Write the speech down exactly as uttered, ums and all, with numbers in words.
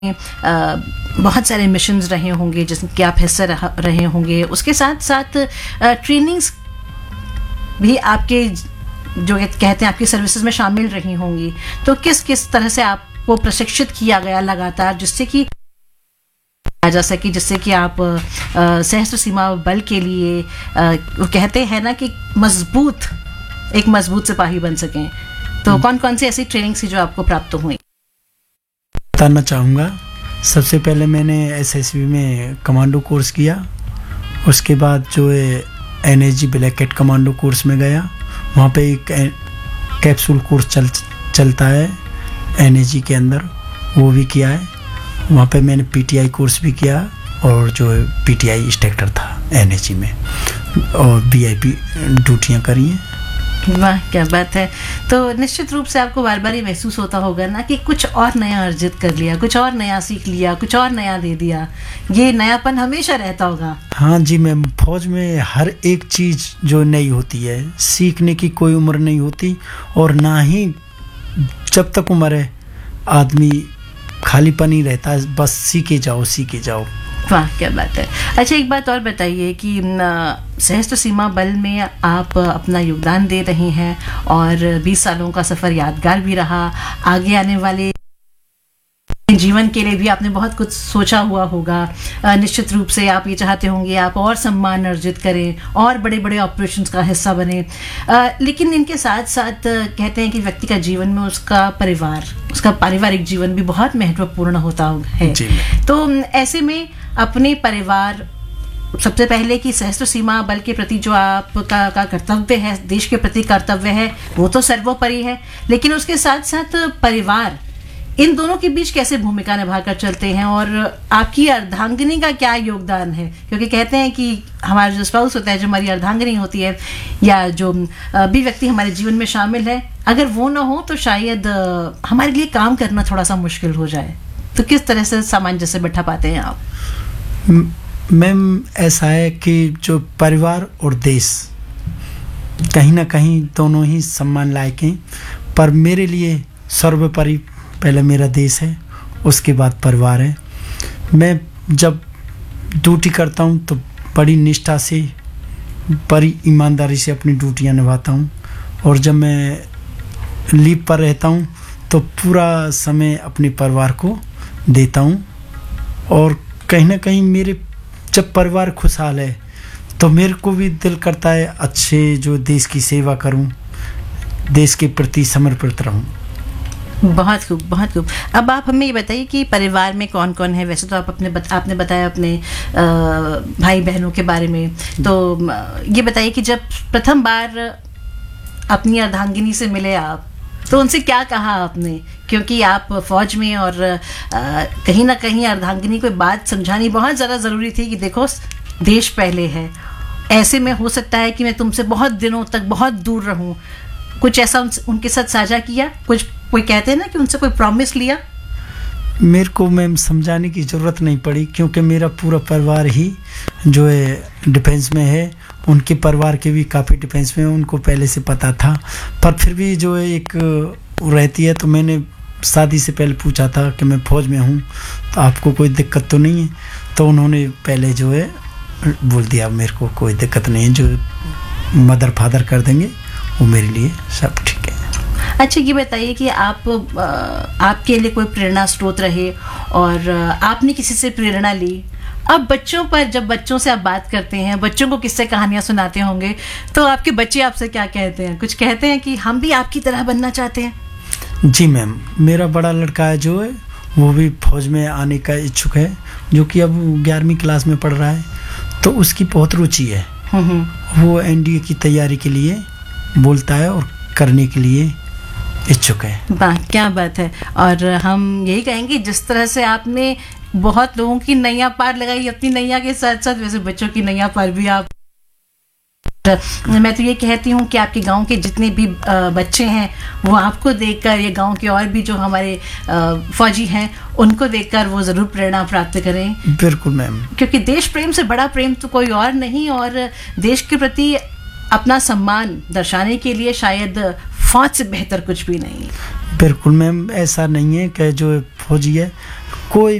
अ, बहुत सारे मिशंस रहे होंगे जिसके आप हिस्सा रहा- रहे होंगे, उसके साथ साथ ट्रेनिंग्स भी आपके जो ये कहते हैं आपकी सर्विसेज में शामिल रही होंगी। तो किस किस तरह से आपको प्रशिक्षित किया गया लगातार जिससे कि आ जा सके, जिससे कि आप अ, सशस्त्र सीमा बल के लिए अ, वो कहते हैं ना कि मजबूत एक मजबूत सिपाही बन सकें। तो कौन कौन सी ऐसी ट्रेनिंग थी जो आपको प्राप्त हुई? बताना चाहूँगा। सबसे पहले मैंने एसएसबी में कमांडो कोर्स किया, उसके बाद जो है एनएसजी ब्लैकेट कमांडो कोर्स में गया। वहाँ पे एक कैप्सूल कोर्स चल चलता है एनएसजी के अंदर, वो भी किया है। वहाँ पे मैंने पीटीआई कोर्स भी किया और जो है पीटीआई इंस्ट्रक्टर था एनएसजी में, और वीआईपी ड्यूटियाँ करी हैं। वाह, क्या बात है। तो निश्चित रूप से आपको बार बार ये महसूस होता होगा ना कि कुछ और नया अर्जित कर लिया, कुछ और नया सीख लिया, कुछ और नया दे दिया। ये नयापन हमेशा रहता होगा। हाँ जी मैम, फौज में हर एक चीज़ जो नई होती है, सीखने की कोई उम्र नहीं होती, और ना ही जब तक उम्र है आदमी खालीपन ही रहता है, बस सीखे जाओ सीखे जाओ। वाह, क्या बात है। अच्छा, एक बात और बताइए कि सशस्त्र सीमा बल में आप अपना योगदान दे रही हैं और बीस सालों का सफ़र यादगार भी रहा। आगे आने वाले जीवन के लिए भी आपने बहुत कुछ सोचा हुआ होगा। निश्चित रूप से आप ये चाहते होंगे आप और सम्मान अर्जित करें और बड़े बड़े ऑपरेशंस का हिस्सा बने, लेकिन इनके साथ साथ कहते हैं कि व्यक्ति का जीवन में उसका परिवार, उसका पारिवारिक जीवन भी बहुत महत्वपूर्ण होता है। तो ऐसे में अपने परिवार, सबसे पहले कि सशस्त्र सीमा बल के प्रति जो आपका का कर्तव्य है, देश के प्रति कर्तव्य है, वो तो सर्वोपरि है, लेकिन उसके साथ साथ परिवार, इन दोनों के बीच कैसे भूमिका निभाकर चलते हैं और आपकी अर्धांगिनी का क्या योगदान है? क्योंकि कहते हैं कि हमारा जो स्पाउस होता है, जो हमारी अर्धांगिनी होती है, या जो भी व्यक्ति हमारे जीवन में शामिल है, अगर वो ना हो तो शायद हमारे लिए काम करना थोड़ा सा मुश्किल हो जाए। तो किस तरह से सामंजस्य बैठा पाते हैं आप? मैम, ऐसा है कि जो परिवार और देश कहीं ना कहीं दोनों ही सम्मान लायक हैं, पर मेरे लिए सर्वोपरि पहले मेरा देश है, उसके बाद परिवार है। मैं जब ड्यूटी करता हूँ तो बड़ी निष्ठा से, बड़ी ईमानदारी से अपनी ड्यूटियाँ निभाता हूँ, और जब मैं लीव पर रहता हूँ तो पूरा समय अपने परिवार को देता हूँ। और कहीं ना कहीं मेरे जब परिवार खुशहाल है तो मेरे को भी दिल करता है अच्छे जो देश की सेवा करूँ, देश के प्रति समर्पित रहूँ। बहुत खूब, बहुत खूब। अब आप हमें ये बताइए कि परिवार में कौन कौन है? वैसे तो आप अपने बत, आपने बताया अपने आ, भाई बहनों के बारे में, तो ये बताइए कि जब प्रथम बार अपनी अर्धांगिनी से मिले आप, तो उनसे क्या कहा आपने? क्योंकि आप फौज में, और आ, कहीं ना कहीं अर्धांगिनी को बात समझानी बहुत ज़्यादा ज़रूरी थी कि देखो देश पहले है, ऐसे में हो सकता है कि मैं तुमसे बहुत दिनों तक बहुत दूर रहूं। कुछ ऐसा उन, उनके साथ साझा किया? कुछ कोई कहते हैं ना कि उनसे कोई प्रॉमिस लिया? मेरे को मैम समझाने की ज़रूरत नहीं पड़ी, क्योंकि मेरा पूरा परिवार ही जो है डिफेंस में है। उनके परिवार के भी काफ़ी डिफेंस में, उनको पहले से पता था। पर फिर भी जो है एक रहती है, तो मैंने शादी से पहले पूछा था कि मैं फ़ौज में हूँ तो आपको कोई दिक्कत तो नहीं है? तो उन्होंने पहले जो है बोल दिया मेरे को कोई दिक्कत नहीं है, जो मदर फादर कर देंगे वो मेरे लिए सब ठीक है। अच्छा, ये बताइए कि आप आपके लिए कोई प्रेरणा स्रोत रहे और आपने किसी से प्रेरणा ली। अब बच्चों पर, जब बच्चों से आप बात करते हैं, बच्चों को किस्से कहानियां सुनाते होंगे, तो आपके बच्चे आपसे क्या कहते हैं? कुछ कहते हैं कि हम भी आपकी तरह बनना चाहते हैं? जी मैम, मेरा बड़ा लड़का है जो है वो भी फौज में आने का इच्छुक है, जो कि अब ग्यारहवीं क्लास में पढ़ रहा है, तो उसकी बहुत रुचि है। वो एनडीए की तैयारी के लिए बोलता है और करने के लिए इच्छुक है। वाह, क्या बात है। और हम यही कहेंगे जिस तरह से आपने बहुत लोगों की नैया पार लगाई अपनी नैया के साथ साथ, वैसे बच्चों की नैया पार भी आप। मैं तो ये कहती हूँ कि आपके गांव के जितने भी बच्चे हैं वो आपको देखकर, ये गांव के और भी जो हमारे फौजी हैं उनको देखकर वो ज़रूर प्रेरणा प्राप्त करें। बिल्कुल मैम, क्योंकि देश प्रेम से बड़ा प्रेम तो कोई और नहीं, और देश के प्रति अपना सम्मान दर्शाने के लिए शायद फौज से बेहतर कुछ भी नहीं। बिल्कुल मैम, ऐसा नहीं है कि जो फौजी है कोई